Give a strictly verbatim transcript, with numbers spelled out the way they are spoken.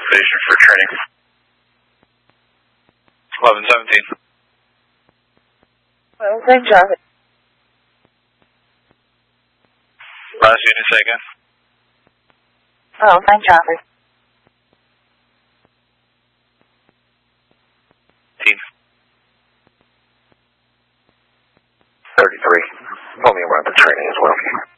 station for training. eleven seventeen. Well, same traffic. Last unit, say again. Oh, same traffic. Team. thirty-three. Pull me around the training as well.